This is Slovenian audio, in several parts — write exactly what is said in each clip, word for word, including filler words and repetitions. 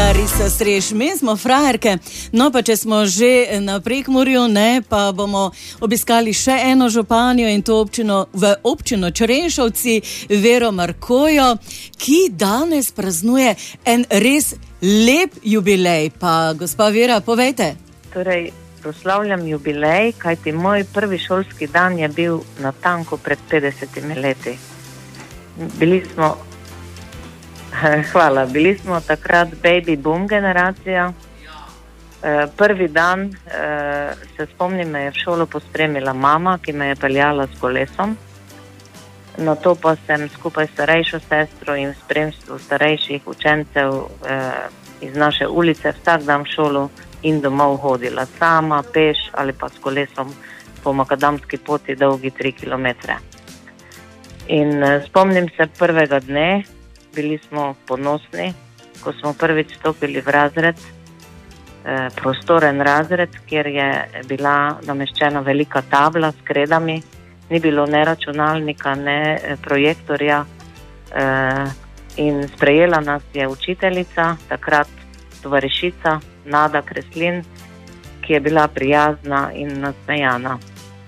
Larisa Streš, mi smo frajerke, no pa če smo že na Prekmurju, ne, pa bomo obiskali še eno županjo in to občino v občino Črenšovci, Vero Markojo, ki danes praznuje en res lep jubilej. Pa gospa Vera, povejte. Torej, proslavljam jubilej, kajti moj prvi šolski dan je bil natanko pred petdesetimi leti. Bili smo Hvala. Bili smo takrat baby boom generacija. Prvi dan, se spomnim, me je v šolo pospremila mama, ki me je peljala s kolesom. Na to pa sem skupaj s starejšo sestro in v spremstvu starejših učencev iz naše ulice vsak dan v šolo in domov hodila sama, peš ali pa s kolesom po makadamski poti dolgi tri kilometre. In spomnim se prvega dne, bili smo ponosni, ko smo prvič stopili v razred, eh, prostoren razred, kjer je bila nameščena velika tabla s kredami, ni bilo ne računalnika, ne projektorja eh, in sprejela nas je učiteljica, takrat tovarišica Nada Kreslin, ki je bila prijazna in nasmejana.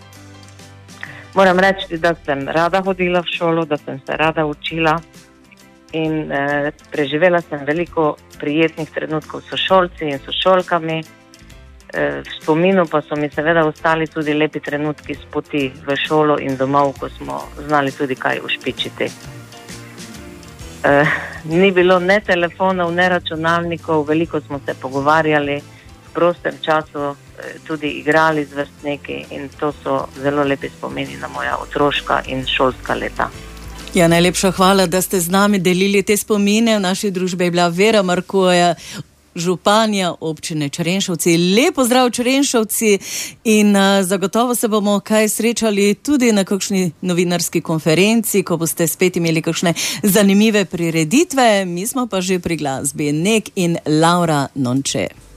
Moram reči, da sem rada hodila v šolo, da sem se rada učila, in eh, preživela sem veliko prijetnih trenutkov s sošolci in sošolkami. Eh, v spominu pa so mi seveda ostali tudi lepi trenutki s poti v šolo in domov, ko smo znali tudi kaj ušpičiti. Eh, ni bilo ne telefonov, ne računalnikov, veliko smo se pogovarjali, v prostem času eh, tudi igrali z vrstniki in to so zelo lepi spomini na moja otroška in šolska leta. Ja, najlepša hvala, da ste z nami delili te spomine. V naši družbi je bila Vera Markoja, županja občine Črenšovci. Lep pozdrav Črenšovci in uh, zagotovo se bomo kaj srečali tudi na kakšni novinarski konferenci, ko boste spet imeli kakšne zanimive prireditve. Mi smo pa že pri glasbi Nek in Laura Nonče.